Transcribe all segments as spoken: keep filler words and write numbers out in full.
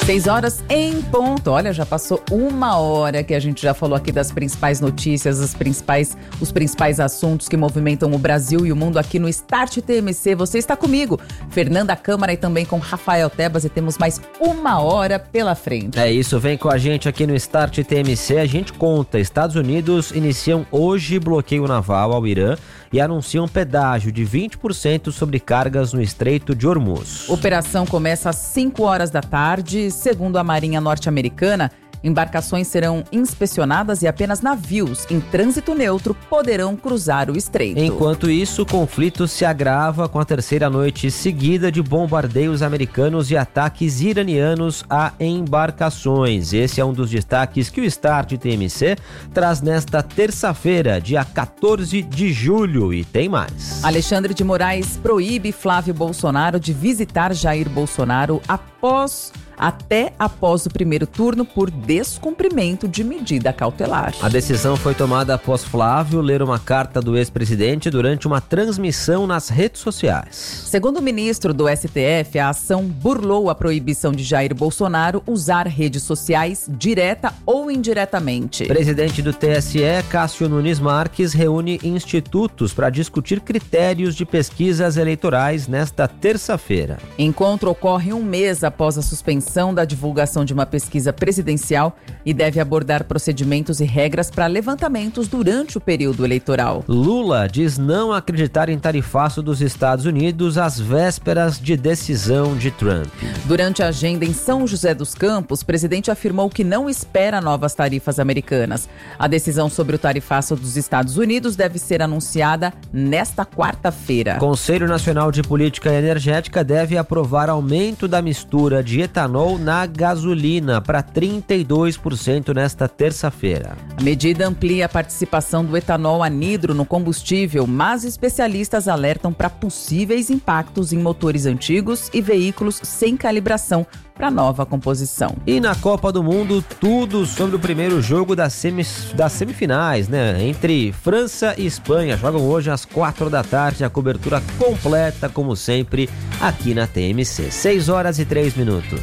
Seis horas em ponto. Olha, já passou uma hora que a gente já falou aqui das principais notícias, as principais, os principais assuntos que movimentam o Brasil e o mundo aqui no Start T M C. Você está comigo, Fernanda Câmara, e também com Rafael Tebas, e temos mais uma hora pela frente. É isso, vem com a gente aqui no Start T M C. A gente conta, Estados Unidos iniciam hoje bloqueio naval ao Irã e anunciam pedágio de vinte por cento sobre cargas no Estreito de Hormuz. Operação começa às cinco horas da tarde. Segundo a Marinha norte-americana, embarcações serão inspecionadas e apenas navios em trânsito neutro poderão cruzar o estreito. Enquanto isso, o conflito se agrava com a terceira noite seguida de bombardeios americanos e ataques iranianos a embarcações. Esse é um dos destaques que o Start T M C traz nesta terça-feira, dia quatorze de julho, e tem mais. Alexandre de Moraes proíbe Flávio Bolsonaro de visitar Jair Bolsonaro após... até após o primeiro turno por descumprimento de medida cautelar. A decisão foi tomada após Flávio ler uma carta do ex-presidente durante uma transmissão nas redes sociais. Segundo o ministro do S T F, a ação burlou a proibição de Jair Bolsonaro usar redes sociais direta ou indiretamente. Presidente do T S E, Cássio Nunes Marques, reúne institutos para discutir critérios de pesquisas eleitorais nesta terça-feira. Encontro ocorre um mês após a suspensão da divulgação de uma pesquisa presidencial e deve abordar procedimentos e regras para levantamentos durante o período eleitoral. Lula diz não acreditar em tarifaço dos Estados Unidos às vésperas de decisão de Trump. Durante a agenda em São José dos Campos, o presidente afirmou que não espera novas tarifas americanas. A decisão sobre o tarifaço dos Estados Unidos deve ser anunciada nesta quarta-feira. Conselho Nacional de Política Energética deve aprovar aumento da mistura de etanol na gasolina para trinta e dois por cento nesta terça-feira. A medida amplia a participação do etanol anidro no combustível, mas especialistas alertam para possíveis impactos em motores antigos e veículos sem calibração para a nova composição. E na Copa do Mundo, tudo sobre o primeiro jogo das, semis, das semifinais, né? Entre França e Espanha. Jogam hoje às quatro da tarde, a cobertura completa, como sempre, aqui na T M C. seis horas e três minutos.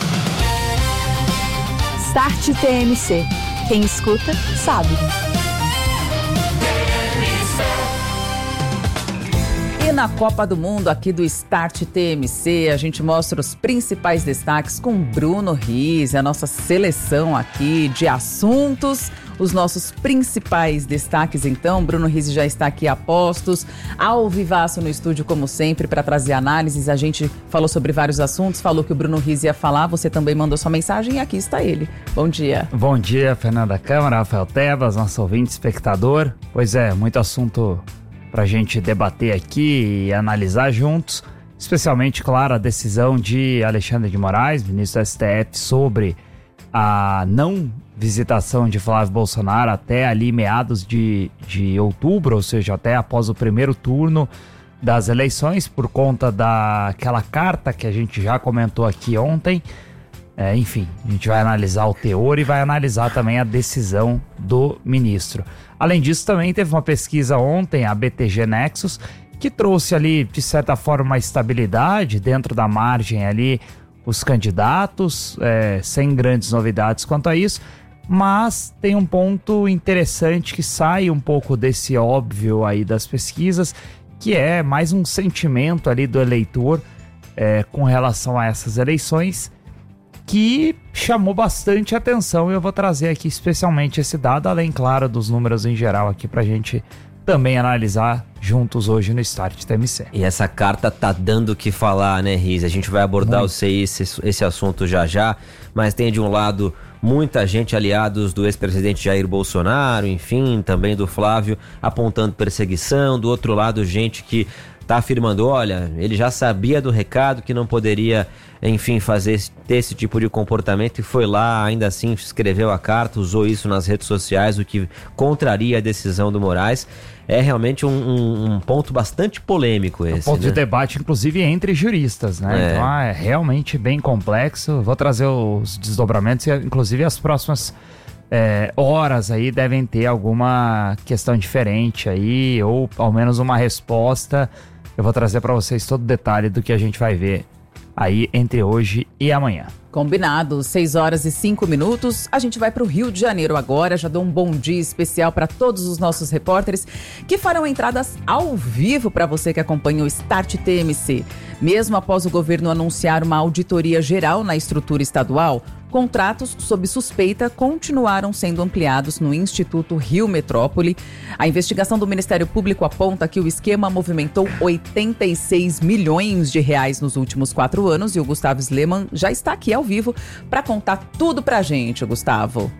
Start T M C. Quem escuta, sabe. E na Copa do Mundo, aqui do Start T M C, a gente mostra os principais destaques com Bruno Rizzi, a nossa seleção aqui de assuntos. Os nossos principais destaques, então. Bruno Rizzi já está aqui a postos, ao vivaço no estúdio, como sempre, para trazer análises. A gente falou sobre vários assuntos, falou que o Bruno Rizzi ia falar, você também mandou sua mensagem e aqui está ele. Bom dia. Bom dia, Fernanda Câmara, Rafael Tebas, nosso ouvinte, espectador. Pois é, muito assunto para a gente debater aqui e analisar juntos, especialmente, claro, a decisão de Alexandre de Moraes, ministro do S T F, sobre a não visitação de Flávio Bolsonaro até ali meados de, de outubro, ou seja, até após o primeiro turno das eleições, por conta daquela carta que a gente já comentou aqui ontem. É, enfim, a gente vai analisar o teor e vai analisar também a decisão do ministro. Além disso, também teve uma pesquisa ontem, a B T G Nexus, que trouxe ali, de certa forma, uma estabilidade dentro da margem ali, os candidatos, é, sem grandes novidades quanto a isso, mas tem um ponto interessante que sai um pouco desse óbvio aí das pesquisas, que é mais um sentimento ali do eleitor é, com relação a essas eleições, que chamou bastante atenção, e eu vou trazer aqui especialmente esse dado, além, claro, dos números em geral aqui pra gente também analisar juntos hoje no Start T M C. E essa carta tá dando o que falar, né, Riz? A gente vai abordar o C I, esse, esse assunto já já, mas tem de um lado muita gente aliados do ex-presidente Jair Bolsonaro, enfim, também do Flávio, apontando perseguição, do outro lado gente que tá afirmando, olha, ele já sabia do recado, que não poderia, enfim, fazer, ter esse tipo de comportamento, e foi lá, ainda assim, escreveu a carta, usou isso nas redes sociais, o que contraria a decisão do Moraes. É realmente um, um, um ponto bastante polêmico esse, um ponto, né, de né? debate, inclusive, entre juristas, né? É. Então é realmente bem complexo. Vou trazer os desdobramentos e, inclusive, as próximas é, horas aí devem ter alguma questão diferente aí, ou ao menos uma resposta. Eu vou trazer para vocês todo o detalhe do que a gente vai ver aí entre hoje e amanhã. Combinado, seis horas e cinco minutos. A gente vai para o Rio de Janeiro agora. Já dou um bom dia especial para todos os nossos repórteres que farão entradas ao vivo para você que acompanha o Start T M C. Mesmo após o governo anunciar uma auditoria geral na estrutura estadual, contratos sob suspeita continuaram sendo ampliados no Instituto Rio Metrópole. A investigação do Ministério Público aponta que o esquema movimentou oitenta e seis milhões de reais nos últimos quatro anos e o Gustavo Sleman já está aqui ao vivo para contar tudo pra gente, Gustavo.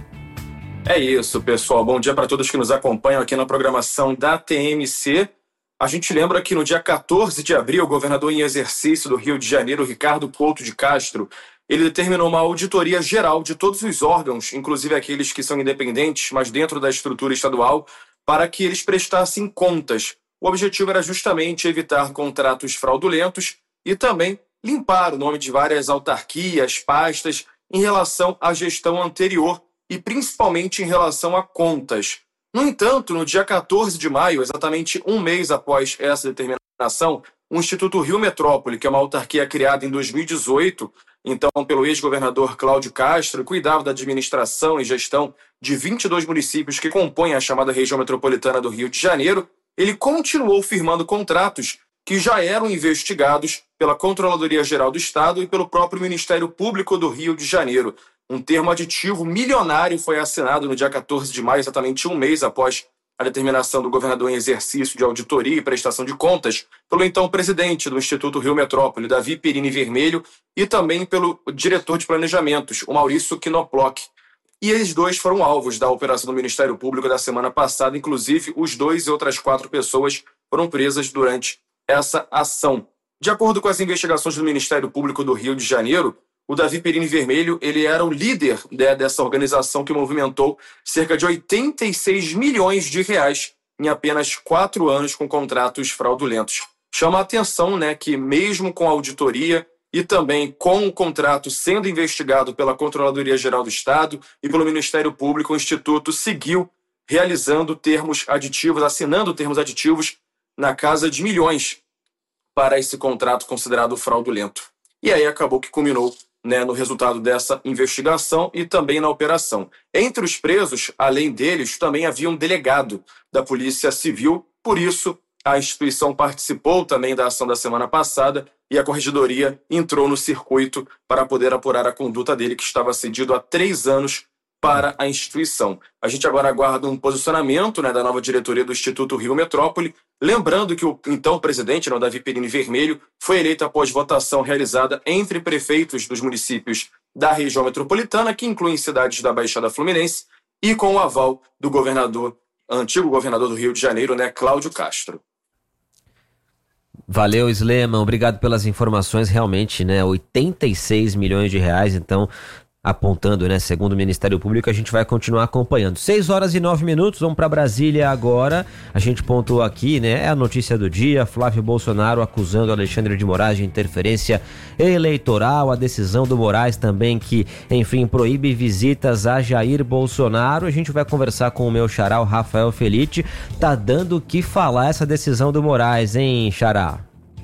É isso, pessoal. Bom dia para todos que nos acompanham aqui na programação da T M C. A gente lembra que no dia quatorze de abril, o governador em exercício do Rio de Janeiro, Ricardo Couto de Castro, ele determinou uma auditoria geral de todos os órgãos, inclusive aqueles que são independentes, mas dentro da estrutura estadual, para que eles prestassem contas. O objetivo era justamente evitar contratos fraudulentos e também limpar o nome de várias autarquias, pastas, em relação à gestão anterior e principalmente em relação a contas. No entanto, no dia quatorze de maio, exatamente um mês após essa determinação, o Instituto Rio Metrópole, que é uma autarquia criada em dois mil e dezoito, então pelo ex-governador Cláudio Castro, cuidava da administração e gestão de vinte e dois municípios que compõem a chamada região metropolitana do Rio de Janeiro, ele continuou firmando contratos que já eram investigados pela Controladoria Geral do Estado e pelo próprio Ministério Público do Rio de Janeiro. Um termo aditivo milionário foi assinado no dia quatorze de maio, exatamente um mês após a determinação do governador em exercício de auditoria e prestação de contas, pelo então presidente do Instituto Rio Metrópole, Davi Perini Vermelho, e também pelo diretor de planejamentos, o Maurício Knoploch. E eles dois foram alvos da operação do Ministério Público da semana passada, inclusive os dois e outras quatro pessoas foram presas durante essa ação. De acordo com as investigações do Ministério Público do Rio de Janeiro, o Davi Perini Vermelho, ele era o líder, né, dessa organização que movimentou cerca de oitenta e seis milhões de reais em apenas quatro anos com contratos fraudulentos. Chama a atenção, né, que mesmo com a auditoria e também com o contrato sendo investigado pela Controladoria Geral do Estado e pelo Ministério Público, o Instituto seguiu realizando termos aditivos, assinando termos aditivos na casa de milhões para esse contrato considerado fraudulento. E aí acabou que culminou, né, no resultado dessa investigação e também na operação. Entre os presos, além deles, também havia um delegado da Polícia Civil, por isso a instituição participou também da ação da semana passada e a Corregedoria entrou no circuito para poder apurar a conduta dele, que estava cedido há três anos para a instituição. A gente agora aguarda um posicionamento, né, da nova diretoria do Instituto Rio Metrópole, lembrando que o então presidente, né, o Davi Perini Vermelho, foi eleito após votação realizada entre prefeitos dos municípios da região metropolitana, que incluem cidades da Baixada Fluminense, e com o aval do governador, antigo governador do Rio de Janeiro, né, Cláudio Castro. Valeu, Sleman, obrigado pelas informações, realmente, né, oitenta e seis milhões de reais, então, apontando, né, segundo o Ministério Público, a gente vai continuar acompanhando. seis horas e nove minutos, vamos para Brasília agora. A gente pontuou aqui, né, é a notícia do dia, Flávio Bolsonaro acusando Alexandre de Moraes de interferência eleitoral, a decisão do Moraes também que, enfim, proíbe visitas a Jair Bolsonaro. A gente vai conversar com o meu xará, o Rafael Felite. Tá dando o que falar essa decisão do Moraes, hein, xará?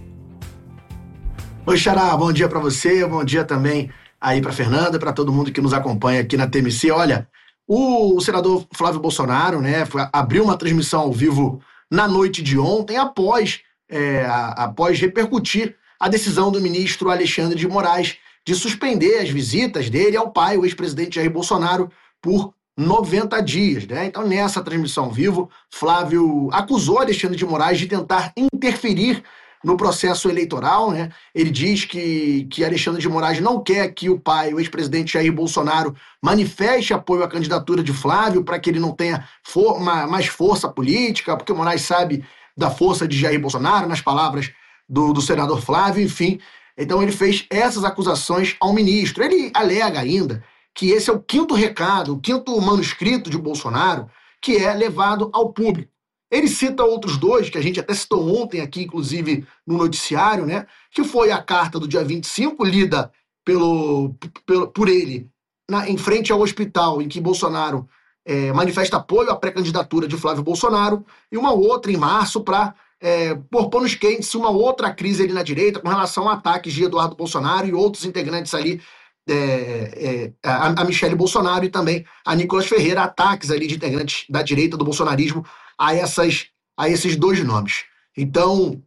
Oi, xará, bom dia para você, bom dia também aí para Fernanda, para todo mundo que nos acompanha aqui na T M C. Olha, o, o senador Flávio Bolsonaro, né, foi, abriu uma transmissão ao vivo na noite de ontem, após, é, a, após repercutir a decisão do ministro Alexandre de Moraes de suspender as visitas dele ao pai, o ex-presidente Jair Bolsonaro, por noventa dias. Né? Então, nessa transmissão ao vivo, Flávio acusou Alexandre de Moraes de tentar interferir no processo eleitoral, né? Ele diz que, que Alexandre de Moraes não quer que o pai, o ex-presidente Jair Bolsonaro, manifeste apoio à candidatura de Flávio para que ele não tenha for, uma, mais força política, porque o Moraes sabe da força de Jair Bolsonaro, nas palavras do, do senador Flávio, enfim. Então ele fez essas acusações ao ministro. Ele alega ainda que esse é o quinto recado, o quinto manuscrito de Bolsonaro que é levado ao público. Ele cita outros dois, que a gente até citou ontem aqui, inclusive no noticiário, né? Que foi a carta do dia vinte e cinco, lida pelo, pelo, por ele na, em frente ao hospital, em que Bolsonaro é, manifesta apoio à pré-candidatura de Flávio Bolsonaro, e uma outra em março para é, pôr panos quentes uma outra crise ali na direita com relação a ataques de Eduardo Bolsonaro e outros integrantes ali é, é, a, a Michele Bolsonaro e também a Nicolas Ferreira, ataques ali de integrantes da direita do bolsonarismo a, essas, a esses dois nomes. Então,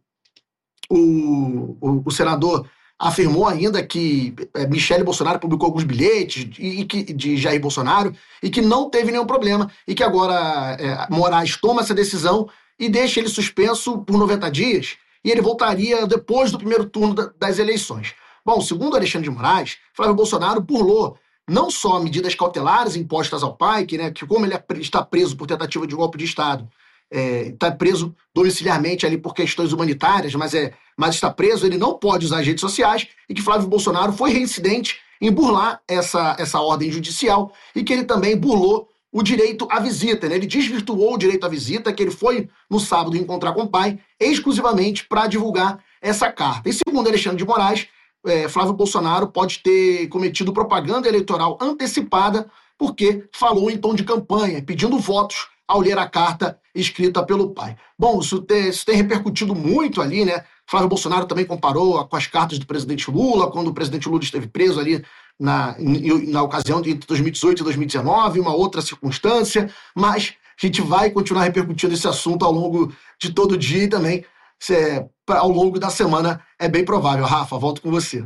o, o, o senador afirmou ainda que é, Michele Bolsonaro publicou alguns bilhetes e, e que, de Jair Bolsonaro e que não teve nenhum problema e que agora é, Moraes toma essa decisão e deixa ele suspenso por noventa dias e ele voltaria depois do primeiro turno da, das eleições. Bom, segundo Alexandre de Moraes, Flávio Bolsonaro burlou não só medidas cautelares impostas ao pai, que, né, que como ele está preso por tentativa de golpe de Estado, está é, preso domiciliarmente ali por questões humanitárias, mas, é, mas está preso, ele não pode usar as redes sociais, e que Flávio Bolsonaro foi reincidente em burlar essa, essa ordem judicial e que ele também burlou o direito à visita, né? Ele desvirtuou o direito à visita, que ele foi no sábado encontrar com o pai, exclusivamente para divulgar essa carta. E segundo Alexandre de Moraes, é, Flávio Bolsonaro pode ter cometido propaganda eleitoral antecipada porque falou em tom de campanha, pedindo votos ao ler a carta escrita pelo pai. Bom, isso tem, isso tem repercutido muito ali, né? Flávio Bolsonaro também comparou com as cartas do presidente Lula, quando o presidente Lula esteve preso ali na, na ocasião de dois mil e dezoito e dois mil e dezenove, uma outra circunstância, mas a gente vai continuar repercutindo esse assunto ao longo de todo o dia e também é, ao longo da semana, é bem provável. Rafa, volto com você.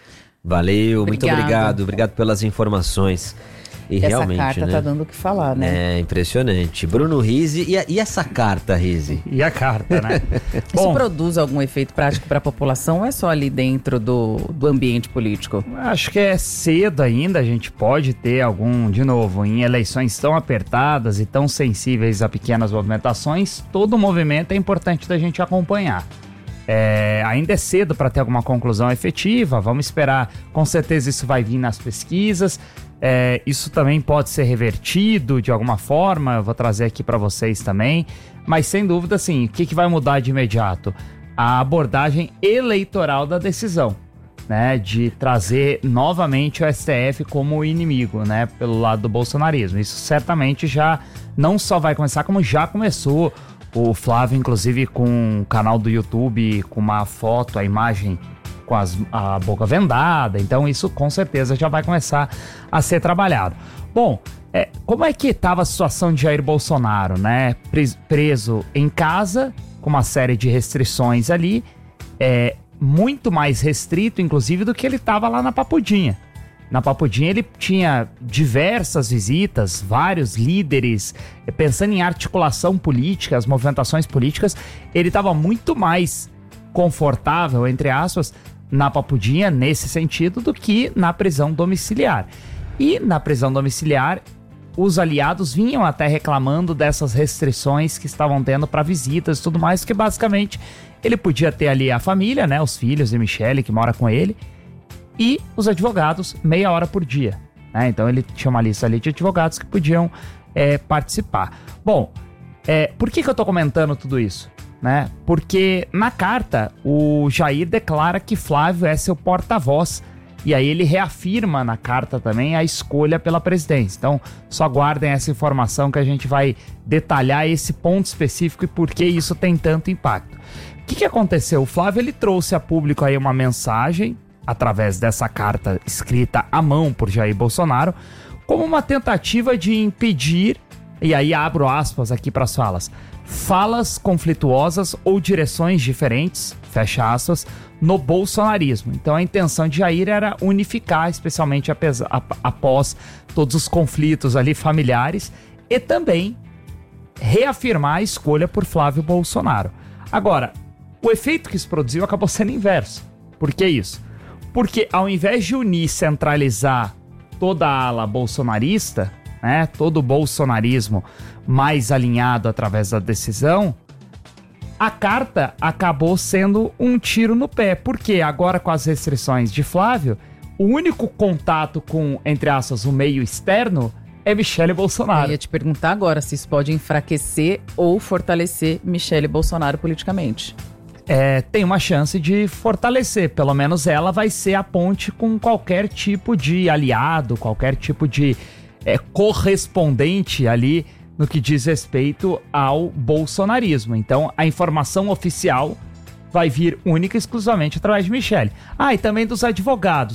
Valeu, Obrigada. Muito obrigado, obrigado pelas informações. E essa realmente, carta né? tá dando o que falar, né? É impressionante. Bruno Rizzi, e, a, e essa carta, Rizzi? E a carta, né? Isso Bom, produz algum efeito prático para a população ou é só ali dentro do, do ambiente político? acho que é cedo ainda, a gente pode ter algum, de novo, em eleições tão apertadas e tão sensíveis a pequenas movimentações, todo movimento é importante da gente acompanhar. É, ainda é cedo para ter alguma conclusão efetiva, vamos esperar, com certeza isso vai vir nas pesquisas, é, isso também pode ser revertido de alguma forma, eu vou trazer aqui para vocês também, mas sem dúvida assim, o que, que vai mudar de imediato? A abordagem eleitoral da decisão, né, de trazer novamente o S T F como inimigo, né, pelo lado do bolsonarismo. Isso certamente já não só vai começar, como já começou. O Flávio, inclusive, com um canal do YouTube, com uma foto, a imagem com as, a boca vendada. Então, isso com certeza já vai começar a ser trabalhado. Bom, é, como é que estava a situação de Jair Bolsonaro, né? Preso em casa, com uma série de restrições ali, é, muito mais restrito, inclusive, do que ele estava lá na Papudinha. Na Papudinha ele tinha diversas visitas, vários líderes, pensando em articulação política, as movimentações políticas, ele estava muito mais confortável, entre aspas, na Papudinha nesse sentido do que na prisão domiciliar. E na prisão domiciliar, os aliados vinham até reclamando dessas restrições que estavam tendo para visitas e tudo mais, que basicamente ele podia ter ali a família, né, os filhos de Michele, que mora com ele, e os advogados meia hora por dia, né? Então ele tinha uma lista ali de advogados que podiam é, participar. Bom, é, por que que eu tô comentando tudo isso? Né? Porque na carta o Jair declara que Flávio é seu porta-voz e aí ele reafirma na carta também a escolha pela presidência. Então só guardem essa informação que a gente vai detalhar esse ponto específico e por que isso tem tanto impacto. O que que aconteceu? O Flávio ele trouxe a público aí uma mensagem através dessa carta escrita à mão por Jair Bolsonaro, como uma tentativa de impedir, e aí abro aspas aqui para as falas, falas conflituosas ou direções diferentes, fecha aspas, no bolsonarismo. Então a intenção de Jair era unificar, especialmente apesar, após todos os conflitos ali familiares, e também reafirmar a escolha por Flávio Bolsonaro. Agora, o efeito que isso produziu acabou sendo inverso. Por que isso? Porque ao invés de unir, centralizar toda a ala bolsonarista, né, todo o bolsonarismo mais alinhado através da decisão, a carta acabou sendo um tiro no pé. Porque agora com as restrições de Flávio, o único contato com, entre aspas, o meio externo é Michele Bolsonaro. Eu ia te perguntar agora se isso pode enfraquecer ou fortalecer Michele Bolsonaro politicamente. É, tem uma chance de fortalecer, pelo menos ela vai ser a ponte com qualquer tipo de aliado, qualquer tipo de é, correspondente ali no que diz respeito ao bolsonarismo. Então a informação oficial vai vir única e exclusivamente através de Michele. Ah, e também dos advogados.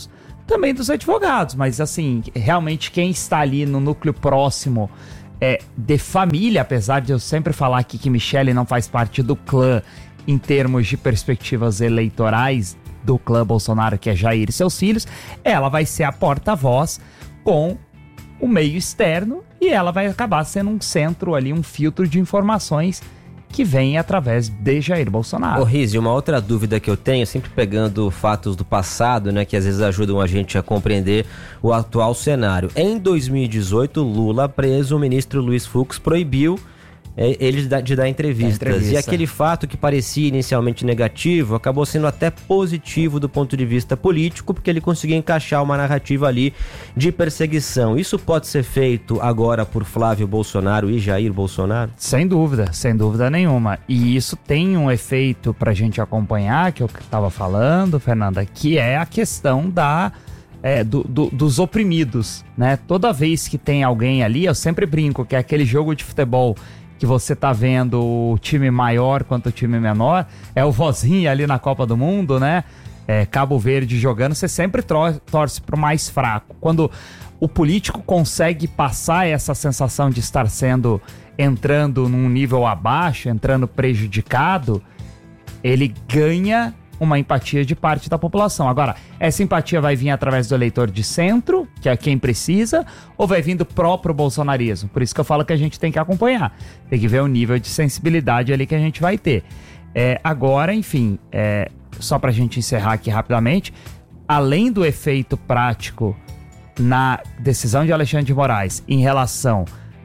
também dos advogados, mas assim, realmente quem está ali no núcleo próximo é, de família, apesar de eu sempre falar aqui que Michele não faz parte do clã em termos de perspectivas eleitorais do clã Bolsonaro, que é Jair e seus filhos, ela vai ser a porta-voz com o meio externo e ela vai acabar sendo um centro ali, um filtro de informações que vem através de Jair Bolsonaro. Ô Riz, uma outra dúvida que eu tenho, sempre pegando fatos do passado, né, que às vezes ajudam a gente a compreender o atual cenário. Em dois mil e dezoito, Lula preso, o ministro Luiz Fux proibiu ele de dar, de dar entrevistas. Entrevista. E aquele fato que parecia inicialmente negativo acabou sendo até positivo do ponto de vista político, porque ele conseguiu encaixar uma narrativa ali de perseguição. Isso pode ser feito agora por Flávio Bolsonaro e Jair Bolsonaro? Sem dúvida, sem dúvida nenhuma. E isso tem um efeito pra gente acompanhar, que eu estava falando, Fernanda, que é a questão da... É, do, do, dos oprimidos, né? Toda vez que tem alguém ali, eu sempre brinco que é aquele jogo de futebol que você tá vendo o time maior quanto o time menor, é o vozinho ali na Copa do Mundo, né? É, Cabo Verde jogando, você sempre tor- torce pro mais fraco. Quando o político consegue passar essa sensação de estar sendo, entrando num nível abaixo, entrando prejudicado, ele ganha uma empatia de parte da população. Agora, essa empatia vai vir através do eleitor de centro, que é quem precisa, ou vai vir do próprio bolsonarismo? Por isso que eu falo que a gente tem que acompanhar. Tem que ver o nível de sensibilidade ali que a gente vai ter. É, agora, enfim, é, só pra gente encerrar aqui rapidamente, além do efeito prático na decisão de Alexandre de Moraes em relação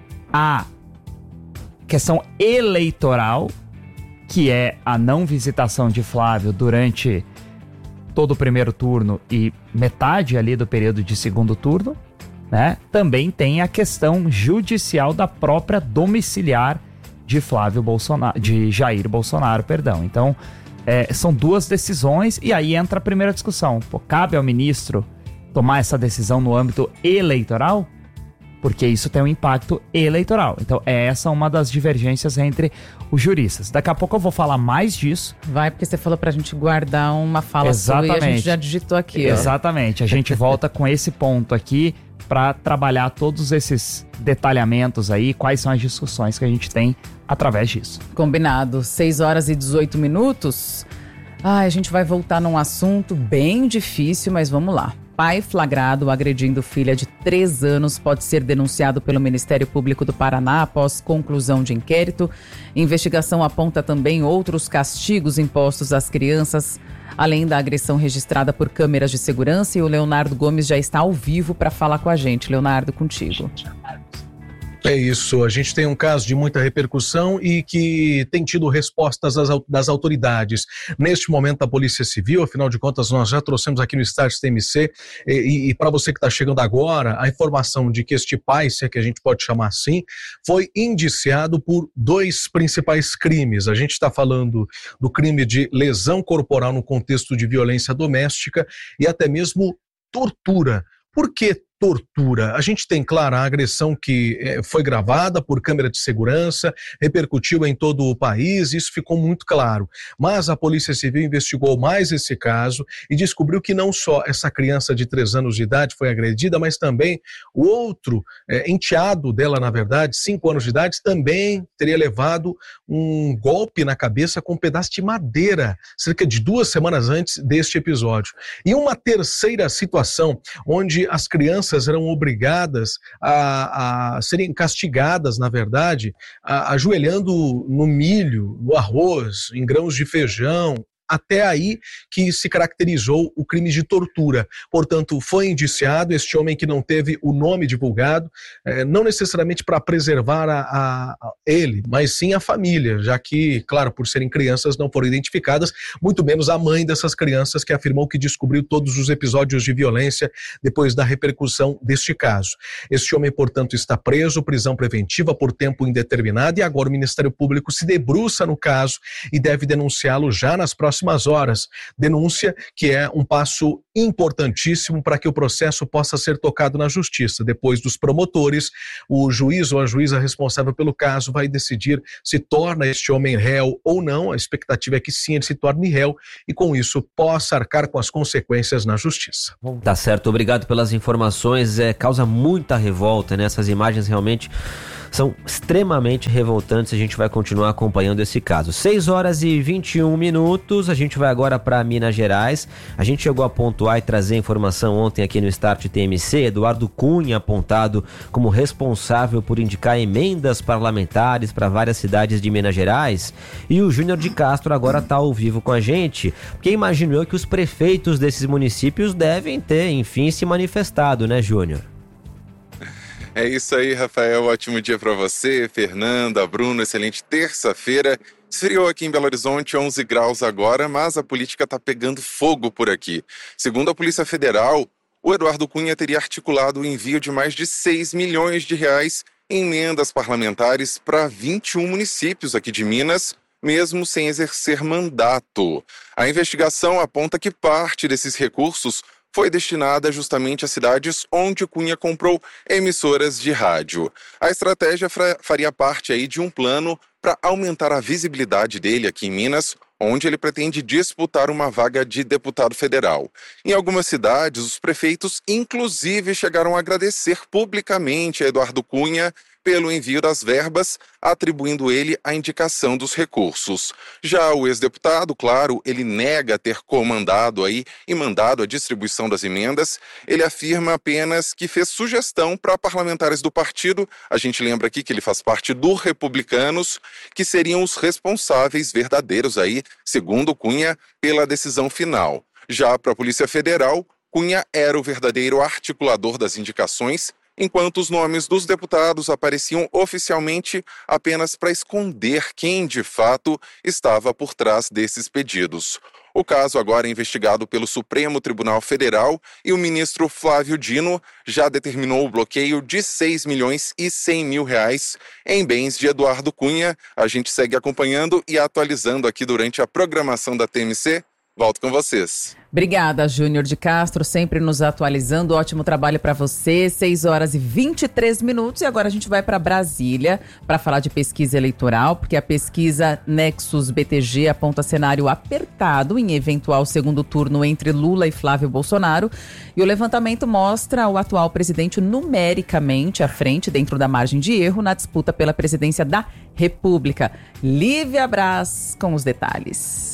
à questão eleitoral, que é a não visitação de Flávio durante todo o primeiro turno e metade ali do período de segundo turno, né? Também tem a questão judicial da própria domiciliar de Flávio Bolsonaro, de Jair Bolsonaro, perdão. Então, é, são duas decisões e aí entra a primeira discussão. Pô, cabe ao ministro tomar essa decisão no âmbito eleitoral? Porque isso tem um impacto eleitoral. Então, é essa uma das divergências entre os juristas. Daqui a pouco eu vou falar mais disso. Vai, porque você falou pra gente guardar uma fala Exatamente. sua e a gente já digitou aqui. Exatamente. Ó. A gente volta com esse ponto aqui para trabalhar todos esses detalhamentos aí, quais são as discussões que a gente tem através disso. Combinado. seis horas e dezoito minutos. Ai, a gente vai voltar num assunto bem difícil, mas vamos lá. Pai flagrado agredindo filha de três anos pode ser denunciado pelo Ministério Público do Paraná após conclusão de inquérito. Investigação aponta também outros castigos impostos às crianças, além da agressão registrada por câmeras de segurança. E o Leonardo Gomes já está ao vivo para falar com a gente. Leonardo, contigo. É isso, a gente tem um caso de muita repercussão e que tem tido respostas das, das autoridades. Neste momento, a Polícia Civil, afinal de contas, nós já trouxemos aqui no Start T M C, e, e, e para você que está chegando agora, a informação de que este pai, se é que a gente pode chamar assim, foi indiciado por dois principais crimes. A gente está falando do crime de lesão corporal no contexto de violência doméstica e até mesmo tortura. Por que tortura? A gente tem, claro, a agressão que eh, foi gravada por câmera de segurança, repercutiu em todo o país, isso ficou muito claro. Mas a Polícia Civil investigou mais esse caso e descobriu que não só essa criança de três anos de idade foi agredida, mas também o outro eh, enteado dela, na verdade, cinco anos de idade, também teria levado um golpe na cabeça com um pedaço de madeira, cerca de duas semanas antes deste episódio. E uma terceira situação, onde as crianças eram obrigadas a, a serem castigadas, na verdade, a, ajoelhando no milho, no arroz, em grãos de feijão. Até aí que se caracterizou o crime de tortura. Portanto, foi indiciado este homem que não teve o nome divulgado, eh, não necessariamente para preservar a, a, a ele, mas sim a família, já que, claro, por serem crianças não foram identificadas, muito menos a mãe dessas crianças, que afirmou que descobriu todos os episódios de violência depois da repercussão deste caso. Este homem, portanto, está preso, prisão preventiva por tempo indeterminado, e agora o Ministério Público se debruça no caso e deve denunciá-lo já nas próximas próximas horas. Denúncia que é um passo importantíssimo para que o processo possa ser tocado na justiça. Depois dos promotores, o juiz ou a juíza responsável pelo caso vai decidir se torna este homem réu ou não. A expectativa é que sim, ele se torne réu e com isso possa arcar com as consequências na justiça. Tá certo, obrigado pelas informações. É, causa muita revolta, né? Essas imagens realmente são extremamente revoltantes. A gente vai continuar acompanhando esse caso. seis horas e vinte e um minutos, a gente vai agora para Minas Gerais. A gente chegou a pontuar e trazer informação ontem aqui no Start T M C. Eduardo Cunha apontado como responsável por indicar emendas parlamentares para várias cidades de Minas Gerais. E o Júnior de Castro agora está ao vivo com a gente, porque imagino eu que os prefeitos desses municípios devem ter, enfim, se manifestado, né, Júnior? É isso aí, Rafael. Ótimo dia para você, Fernanda, Bruno. Excelente terça-feira. Esfriou aqui em Belo Horizonte, onze graus agora, mas a política está pegando fogo por aqui. Segundo a Polícia Federal, o Eduardo Cunha teria articulado o envio de mais de seis milhões de reais em emendas parlamentares para vinte e um municípios aqui de Minas, mesmo sem exercer mandato. A investigação aponta que parte desses recursos foi destinada justamente a cidades onde Cunha comprou emissoras de rádio. A estratégia faria parte aí de um plano para aumentar a visibilidade dele aqui em Minas, onde ele pretende disputar uma vaga de deputado federal. Em algumas cidades, os prefeitos inclusive chegaram a agradecer publicamente a Eduardo Cunha pelo envio das verbas, atribuindo ele a indicação dos recursos. Já o ex-deputado, claro, ele nega ter comandado aí e mandado a distribuição das emendas. Ele afirma apenas que fez sugestão para parlamentares do partido, a gente lembra aqui que ele faz parte do Republicanos, que seriam os responsáveis verdadeiros aí, segundo Cunha, pela decisão final. Já para a Polícia Federal, Cunha era o verdadeiro articulador das indicações, enquanto os nomes dos deputados apareciam oficialmente apenas para esconder quem, de fato, estava por trás desses pedidos. O caso agora é investigado pelo Supremo Tribunal Federal e o ministro Flávio Dino já determinou o bloqueio de seis milhões e cem mil reais em bens de Eduardo Cunha. A gente segue acompanhando e atualizando aqui durante a programação da T M C. Volto com vocês. Obrigada, Júnior de Castro, sempre nos atualizando. Ótimo trabalho para você. seis horas e vinte e três minutos. E agora a gente vai para Brasília para falar de pesquisa eleitoral, porque a pesquisa Nexus B T G aponta cenário apertado em eventual segundo turno entre Lula e Flávio Bolsonaro. E o levantamento mostra o atual presidente numericamente à frente, dentro da margem de erro, na disputa pela presidência da República. Lívia Braz com os detalhes.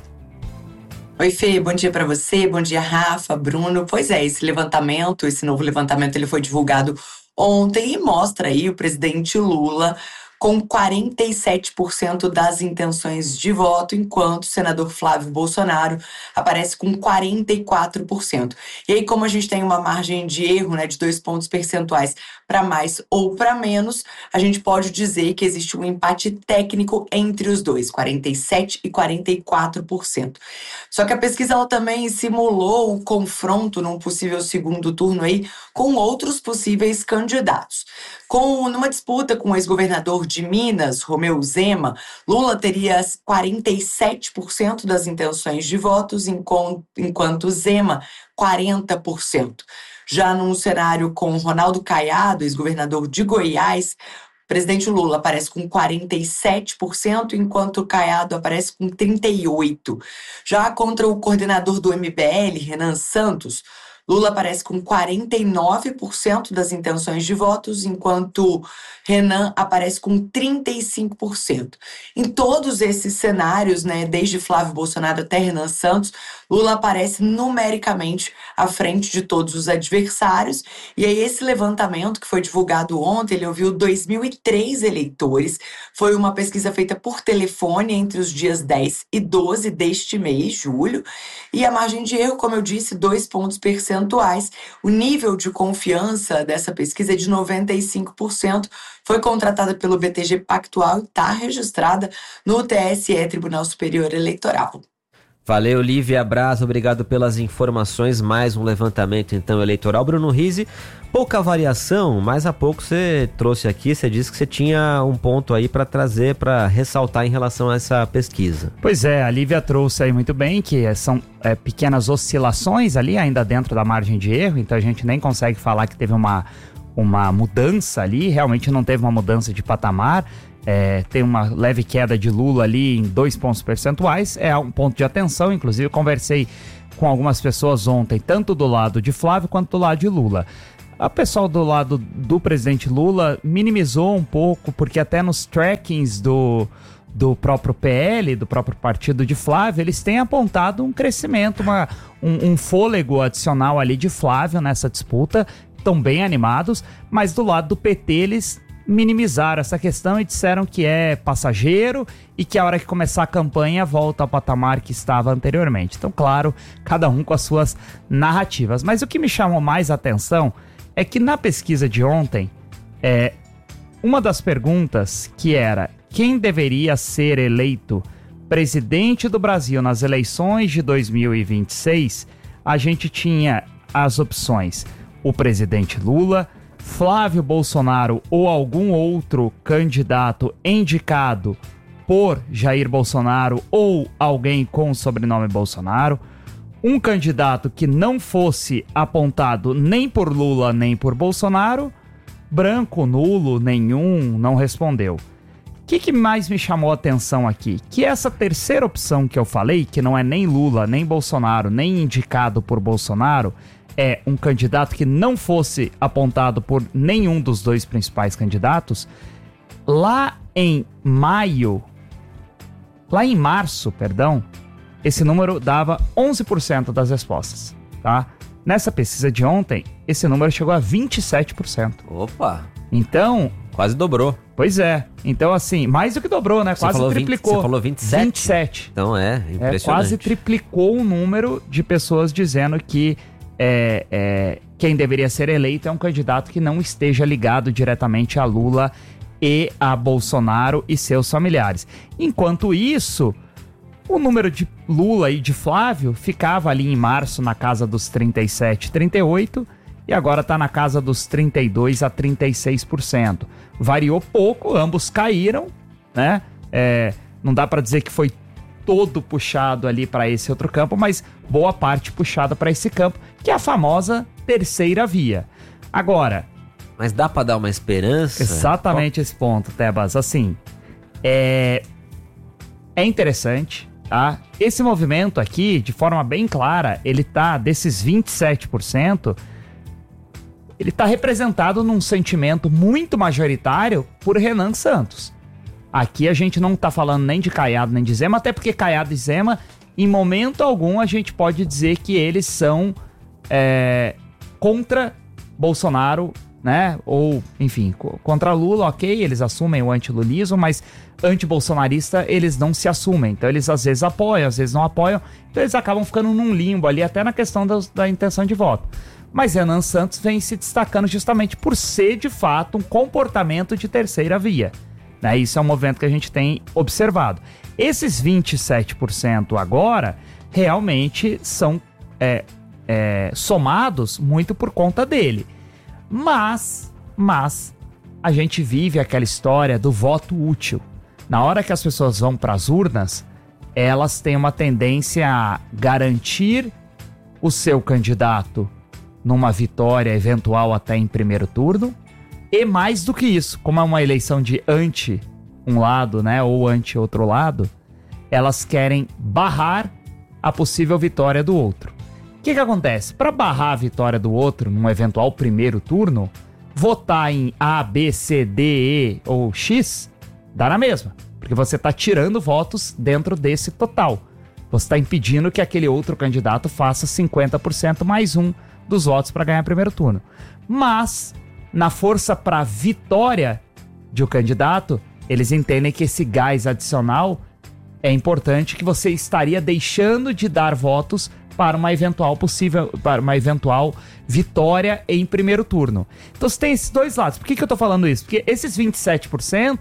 Oi, Fê, bom dia para você, bom dia, Rafa, Bruno. Pois é, esse levantamento, esse novo levantamento, ele foi divulgado ontem e mostra aí o presidente Lula com quarenta e sete por cento das intenções de voto, enquanto o senador Flávio Bolsonaro aparece com quarenta e quatro por cento. E aí, como a gente tem uma margem de erro, né, de dois pontos percentuais para mais ou para menos, a gente pode dizer que existe um empate técnico entre os dois, quarenta e sete por cento e quarenta e quatro por cento. Só que a pesquisa ela também simulou o confronto num possível segundo turno aí com outros possíveis candidatos. Com, numa disputa com o ex-governador de Minas, Romeu Zema, Lula teria quarenta e sete por cento das intenções de votos, enquanto Zema, quarenta por cento. Já num cenário com Ronaldo Caiado, ex-governador de Goiás, o presidente Lula aparece com quarenta e sete por cento, enquanto o Caiado aparece com trinta e oito por cento. Já contra o coordenador do M B L, Renan Santos, Lula aparece com quarenta e nove por cento das intenções de votos, enquanto Renan aparece com trinta e cinco por cento. Em todos esses cenários, né, desde Flávio Bolsonaro até Renan Santos, Lula aparece numericamente à frente de todos os adversários. E aí esse levantamento que foi divulgado ontem, ele ouviu dois mil e três eleitores. Foi uma pesquisa feita por telefone entre os dias dez e doze deste mês, julho. E a margem de erro, como eu disse, dois pontos percentuais. O nível de confiança dessa pesquisa é de noventa e cinco por cento. Foi contratada pelo B T G Pactual e está registrada no T S E, Tribunal Superior Eleitoral. Valeu, Lívia Braz, obrigado pelas informações. Mais um levantamento, então, eleitoral. Bruno Rizzi, pouca variação, mas há pouco você trouxe aqui, você disse que você tinha um ponto aí para trazer, para ressaltar em relação a essa pesquisa. Pois é, a Lívia trouxe aí muito bem que são é, pequenas oscilações ali, ainda dentro da margem de erro, então a gente nem consegue falar que teve uma, uma mudança ali, realmente não teve uma mudança de patamar. É, tem uma leve queda de Lula ali em dois pontos percentuais, é um ponto de atenção. Inclusive eu conversei com algumas pessoas ontem, tanto do lado de Flávio quanto do lado de Lula. A pessoal do lado do presidente Lula minimizou um pouco, porque até nos trackings do, do próprio P L, do próprio partido de Flávio, eles têm apontado um crescimento, uma, um, um fôlego adicional ali de Flávio nessa disputa, estão bem animados, mas do lado do P T eles minimizaram essa questão e disseram que é passageiro e que a hora que começar a campanha volta ao patamar que estava anteriormente. Então, claro, cada um com as suas narrativas. Mas o que me chamou mais atenção é que na pesquisa de ontem, é, uma das perguntas que era quem deveria ser eleito presidente do Brasil nas eleições de dois mil e vinte e seis, a gente tinha as opções: o presidente Lula, Flávio Bolsonaro ou algum outro candidato indicado por Jair Bolsonaro ou alguém com o sobrenome Bolsonaro, um candidato que não fosse apontado nem por Lula nem por Bolsonaro, branco, nulo, nenhum, não respondeu. O que, que mais me chamou a atenção aqui? Que essa terceira opção que eu falei, que não é nem Lula, nem Bolsonaro, nem indicado por Bolsonaro, é um candidato que não fosse apontado por nenhum dos dois principais candidatos. Lá em maio, lá em março, perdão, esse número dava onze por cento das respostas, tá? Nessa pesquisa de ontem, esse número chegou a vinte e sete por cento. Opa! Então... quase dobrou. Pois é. Então, assim, mais do que dobrou, né? Você Quase triplicou. vinte, você falou vinte e sete? vinte e sete. Então é impressionante. É, quase triplicou o número de pessoas dizendo que É, é, quem deveria ser eleito é um candidato que não esteja ligado diretamente a Lula e a Bolsonaro e seus familiares. Enquanto isso, o número de Lula e de Flávio ficava ali em março na casa dos trinta e sete, trinta e oito e agora está na casa dos trinta e dois a trinta e seis por cento. Variou pouco, ambos caíram, né? É, não dá para dizer que foi todo puxado ali para esse outro campo, mas boa parte puxada para esse campo, que é a famosa terceira via. Agora... mas dá para dar uma esperança? Exatamente esse ponto, Tebas. Assim, é, é interessante, tá? Esse movimento aqui, de forma bem clara, ele tá, desses vinte e sete por cento, ele tá representado num sentimento muito majoritário por Renan Santos. Aqui a gente não tá falando nem de Caiado nem de Zema, até porque Caiado e Zema, em momento algum, a gente pode dizer que eles são é, contra Bolsonaro, né? Ou, enfim, contra Lula, ok, eles assumem o antilulismo, mas antibolsonarista eles não se assumem. Então eles às vezes apoiam, às vezes não apoiam, então eles acabam ficando num limbo ali, até na questão da, da intenção de voto. Mas Renan Santos vem se destacando justamente por ser, de fato, um comportamento de terceira via. Né? Isso é um movimento que a gente tem observado. Esses vinte e sete por cento agora realmente são é, é, somados muito por conta dele. Mas, mas a gente vive aquela história do voto útil. Na hora que as pessoas vão para as urnas, elas têm uma tendência a garantir o seu candidato numa vitória eventual até em primeiro turno. E mais do que isso, como é uma eleição de anti um lado, né, ou anti outro lado, elas querem barrar a possível vitória do outro. O que que acontece? Para barrar a vitória do outro num eventual primeiro turno, votar em A, B, C, D, E ou X dá na mesma, porque você está tirando votos dentro desse total. Você está impedindo que aquele outro candidato faça cinquenta por cento mais um dos votos para ganhar primeiro turno. Mas na força para vitória de um candidato, eles entendem que esse gás adicional é importante, que você estaria deixando de dar votos para uma eventual possível, para uma eventual vitória em primeiro turno. Então você tem esses dois lados. Por que que eu tô falando isso? Porque esses vinte e sete por cento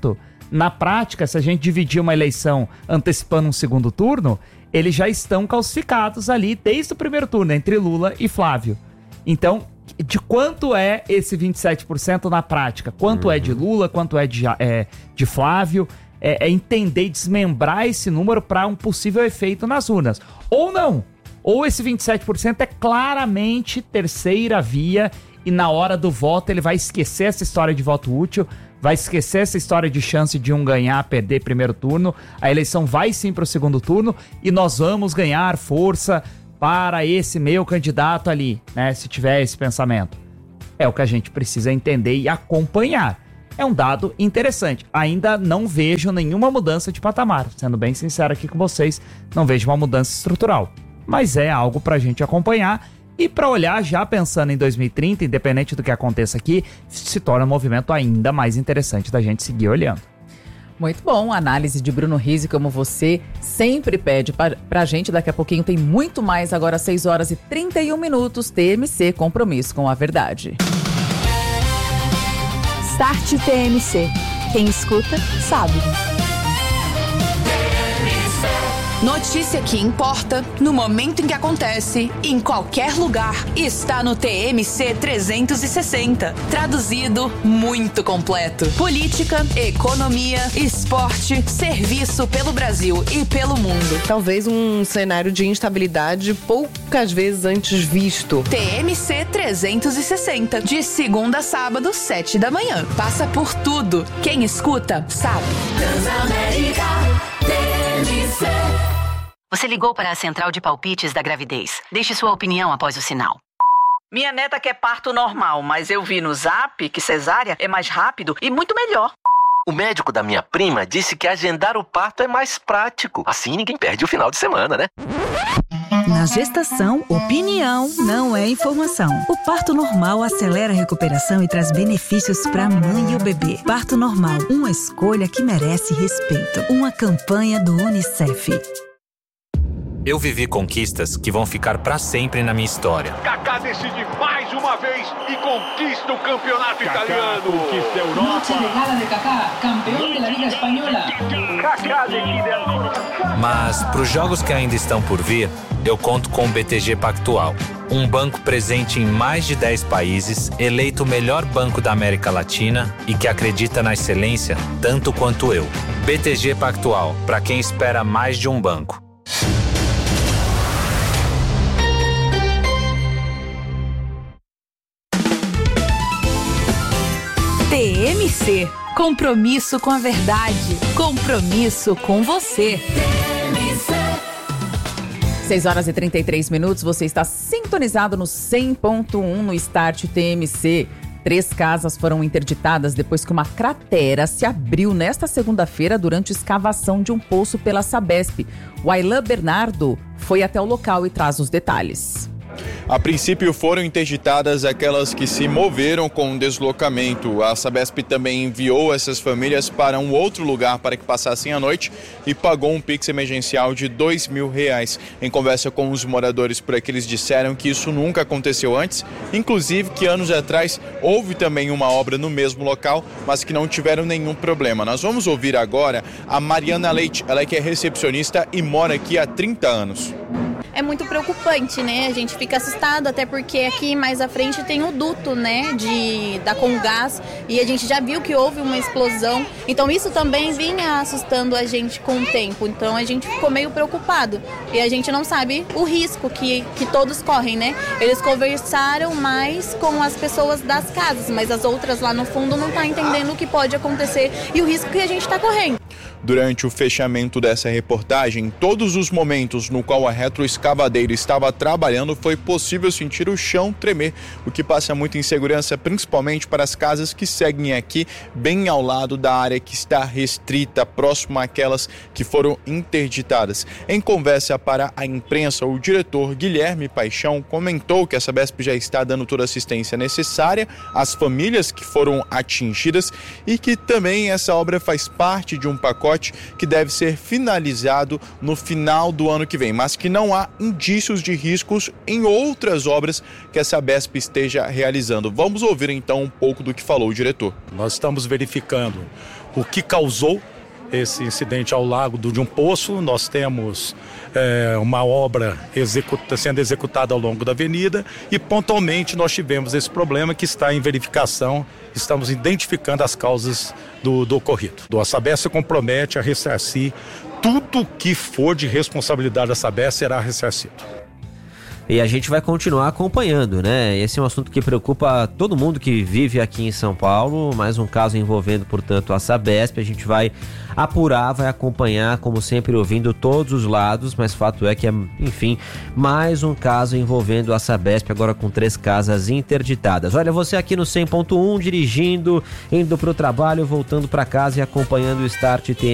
Na prática, se a gente dividir uma eleição antecipando um segundo turno, eles já estão calcificados ali desde o primeiro turno, entre Lula e Flávio. Então, de quanto é esse vinte e sete por cento na prática? Quanto uhum. é de Lula, quanto é de, é, de Flávio? É, é entender e desmembrar esse número para um possível efeito nas urnas. Ou não. Ou esse vinte e sete por cento é claramente terceira via e na hora do voto ele vai esquecer essa história de voto útil, vai esquecer essa história de chance de um ganhar, perder primeiro turno, a eleição vai sim para o segundo turno e nós vamos ganhar força para esse meu candidato ali, né, se tiver esse pensamento. É o que a gente precisa entender e acompanhar. É um dado interessante. Ainda não vejo nenhuma mudança de patamar, sendo bem sincero aqui com vocês, não vejo uma mudança estrutural. Mas é algo para a gente acompanhar e para olhar já pensando em dois mil e trinta, independente do que aconteça aqui, se torna um movimento ainda mais interessante da gente seguir olhando. Muito bom, análise de Bruno Rizzi, como você sempre pede pra, pra gente. Daqui a pouquinho tem muito mais, agora seis horas e trinta e um minutos, T M C, Compromisso com a Verdade. Start T M C. Quem escuta, sabe. Notícia que importa, no momento em que acontece, em qualquer lugar, está no T M C trezentos e sessenta. Traduzido, muito completo. Política, economia, esporte, serviço pelo Brasil e pelo mundo. Talvez um cenário de instabilidade poucas vezes antes visto. T M C trezentos e sessenta, de segunda a sábado, sete da manhã. Passa por tudo. Quem escuta, sabe. Transamérica, T M C. Você ligou para a central de palpites da gravidez. Deixe sua opinião após o sinal. Minha neta quer parto normal, mas eu vi no Zap que cesárea é mais rápido e muito melhor. O médico da minha prima disse que agendar o parto é mais prático. Assim ninguém perde o final de semana, né? Na gestação, opinião não é informação. O parto normal acelera a recuperação e traz benefícios para a mãe e o bebê. Parto normal, uma escolha que merece respeito. Uma campanha do Unicef. Eu vivi conquistas que vão ficar para sempre na minha história. Kaká decide mais uma vez e conquista o campeonato Kaká italiano. Conquista a Europa. Noche de gala de Kaká, campeão da Liga Espanhola. Kaká decide a... Mas para os jogos que ainda estão por vir, eu conto com o B T G Pactual, um banco presente em mais de dez países, eleito o melhor banco da América Latina e que acredita na excelência tanto quanto eu. B T G Pactual, para quem espera mais de um banco. T M C, compromisso com a verdade, compromisso com você. seis horas e trinta e três minutos, você está sintonizado no cem ponto um no Start T M C. Três casas foram interditadas depois que uma cratera se abriu nesta segunda-feira durante escavação de um poço pela Sabesp. O Ailan Bernardo foi até o local e traz os detalhes. A princípio foram interditadas aquelas que se moveram com o deslocamento. A Sabesp também enviou essas famílias para um outro lugar para que passassem a noite e pagou um Pix emergencial de dois mil reais. Em conversa com os moradores por aqui, eles disseram que isso nunca aconteceu antes, inclusive que anos atrás houve também uma obra no mesmo local, mas que não tiveram nenhum problema. Nós vamos ouvir agora a Mariana Leite, ela que é recepcionista e mora aqui há trinta anos. É muito preocupante, né? A gente fica assustado, até porque aqui mais à frente tem o duto, né, de, da Comgás, e a gente já viu que houve uma explosão. Então isso também vinha assustando a gente com o tempo. Então a gente ficou meio preocupado. E a gente não sabe o risco que, que todos correm, né? Eles conversaram mais com as pessoas das casas, mas as outras lá no fundo não estão entendendo o que pode acontecer e o risco que a gente está correndo. Durante o fechamento dessa reportagem, em todos os momentos no qual a retroescavadeira estava trabalhando, foi possível sentir o chão tremer, o que passa muita insegurança, principalmente para as casas que seguem aqui, bem ao lado da área que está restrita, próximo àquelas que foram interditadas. Em conversa para a imprensa, o diretor Guilherme Paixão comentou que a Sabesp já está dando toda a assistência necessária às famílias que foram atingidas e que também essa obra faz parte de um pacote pacote que deve ser finalizado no final do ano que vem, mas que não há indícios de riscos em outras obras que a Sabesp esteja realizando. Vamos ouvir então um pouco do que falou o diretor. Nós estamos verificando o que causou esse incidente ao lado de um poço. Nós temos é, uma obra executa, sendo executada ao longo da avenida e pontualmente nós tivemos esse problema que está em verificação. Estamos identificando as causas do, do ocorrido. A Sabesp se compromete a ressarcir tudo que for de responsabilidade da Sabesp será ressarcido. E a gente vai continuar acompanhando, né? Esse é um assunto que preocupa todo mundo que vive aqui em São Paulo. Mais um caso envolvendo, portanto, a Sabesp. A gente vai apurar, vai acompanhar, como sempre, ouvindo todos os lados. Mas fato é que é, enfim, mais um caso envolvendo a Sabesp, agora com três casas interditadas. Olha, você aqui no cem ponto um, dirigindo, indo para o trabalho, voltando para casa e acompanhando o Start T